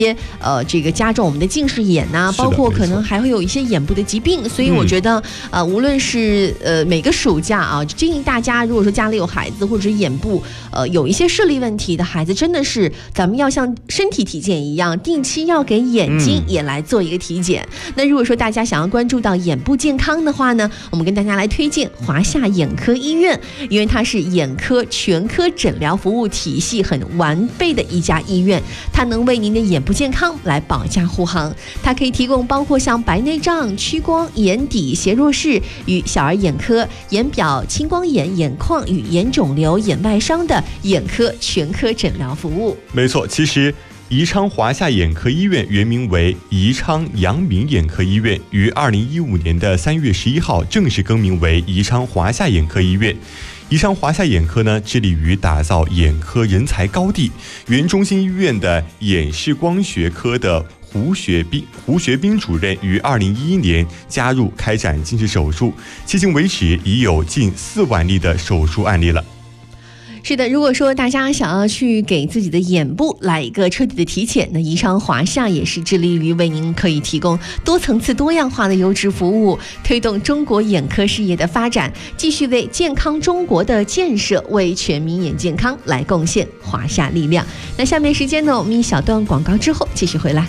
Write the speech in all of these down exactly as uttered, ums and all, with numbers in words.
些呃，这个加重我们的近视眼呐、啊，包括可能还会有一些眼部的疾病，所以我觉得、嗯、呃，无论是呃每个暑假啊，建议大家如果说家里有孩子或者是眼部呃有一些视力问题的孩子，真的是咱们要像身体体检一样，定期要给眼睛也来做一个体检。嗯、那如果说大家想要关注到眼部健康的话呢，我们跟大家来推荐华夏眼科医院，因为它是眼科全科诊疗服务体系很完备的一家医院，它能为您的眼部健康来保驾护航。它可以提供包括像白内障、屈光、眼底斜弱视与小儿眼科、眼表、青光眼、眼眶与眼肿瘤、眼外伤的眼科全科诊疗服务。 没错，其实宜昌华夏眼科医院原名为宜昌阳明眼科医院，于二零一五年的三月十一号正式更名为宜昌华夏眼科医院。宜昌华夏眼科呢，致力于打造眼科人才高地。原中心医院的眼视光学科的胡学斌胡学斌主任于二零一一年加入开展近视手术，迄今为止已有近四万例的手术案例了。 是的，如果说大家想要去给自己的眼部来一个彻底的体检，那宜昌华夏也是致力于为您可以提供多层次多样化的优质服务，推动中国眼科事业的发展，继续为健康中国的建设，为全民眼健康来贡献华夏力量。那下面时间呢，我们一小段广告之后继续回来。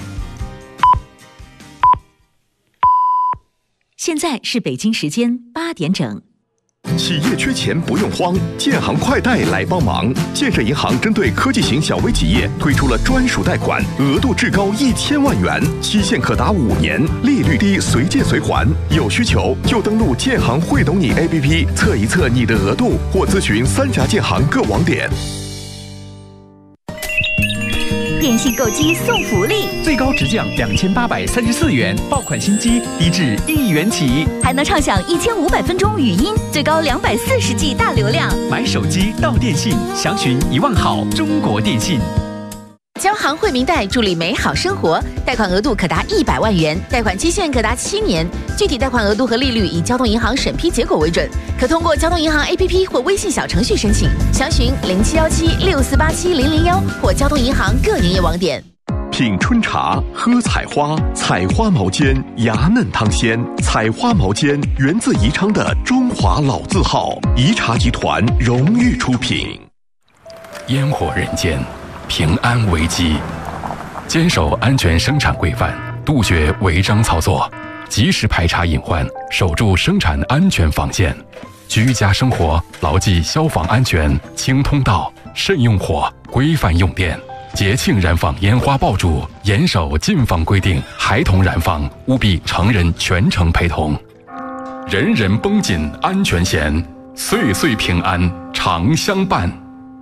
现在是北京时间八点整。 企业缺钱不用慌，建行快贷来帮忙。建设银行针对科技型小微企业推出了专属贷款，额度至高一千万元，期限可达五年，利率低，随借随还。有需求就登录建行会懂你 A P P 测一测你的额度，或咨询三峡建行各网点。 电信购机送福利， 最高直降两千八百三十四元，爆款新机低至一元起， 还能畅享一千五百分钟语音，最高两百四十 G 大流量。 买手机到电信，详询一万好中国电信。 交行惠民贷助力美好生活，贷款额度可达一百万元，贷款期限可达七年，具体贷款额度和利率以交通银行审批结果为准，可通过交通银行 A P P 或微信小程序申请，详询零七幺七六四八七零零幺或交通银行各营业网点。 品春茶，喝采花，采花毛尖，芽嫩汤鲜。采花毛尖源自宜昌的中华老字号，宜茶集团荣誉出品。 烟火人间，平安危机，坚守安全生产规范，杜绝违章操作，及时排查隐患，守住生产安全防线。居家生活牢记消防安全，清通道，慎用火，规范用电。节庆燃放烟花爆竹，严守禁放规定，孩童燃放务必成人全程陪同。人人绷紧安全弦，岁岁平安常相伴。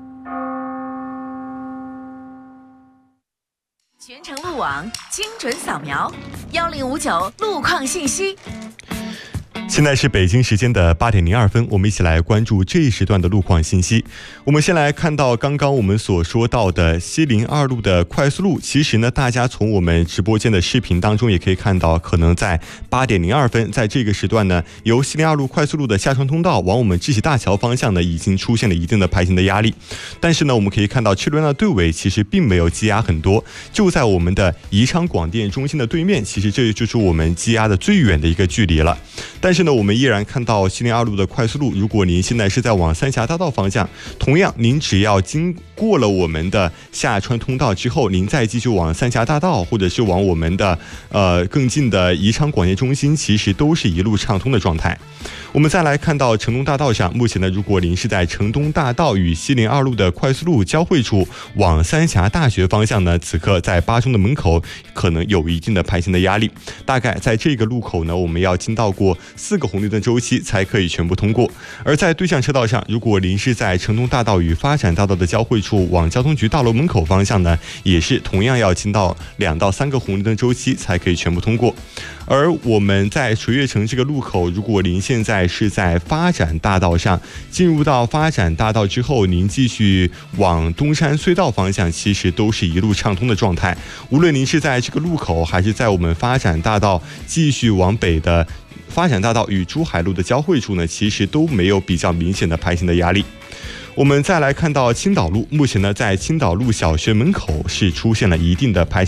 全程路网，精准扫描，幺零五九路况信息。 现在是北京时间的八点零二分，我们一起来关注这一时段的路况信息。我们先来看到刚刚我们所说到的西陵二路的快速路，其实呢，大家从我们直播间的视频当中也可以看到，可能在八点零二分，在这个时段呢，由西陵二路快速路的下川通道往我们知喜大桥方向呢，已经出现了一定的排行的压力。但是呢，我们可以看到车流量的队尾其实并没有积压很多，就在我们的宜昌广电中心的对面，其实这就是我们积压的最远的一个距离了。但是呢，我们依然看到西陵二路的快速路，如果您现在是在往三峡大道方向，同样您只要经过了我们的下川通道之后，您再继续往三峡大道，或者是往我们的呃更近的宜昌广电中心，其实都是一路畅通的状态。我们再来看到城东大道上，目前呢，如果您是在城东大道与西陵二路的快速路交汇处往三峡大学方向呢，此刻在八中的门口可能有一定的排行的压力，大概在这个路口呢，我们要经到过四个红绿灯周期才可以全部通过。而在对向车道上，如果您是在城东大道与发展大道的交汇处往交通局大楼门口方向呢，也是同样要经到两到三个红绿灯周期才可以全部通过。而我们在水月城这个路口，如果您现在是在发展大道上，进入到发展大道之后，您继续往东山隧道方向，其实都是一路畅通的状态。无论您是在这个路口，还是在我们发展大道继续往北的发展大道与珠海路的交汇处呢，其实都没有比较明显的排行的压力。我我们再来看到青岛路，目前呢在青岛路小学门口是出现了一定的排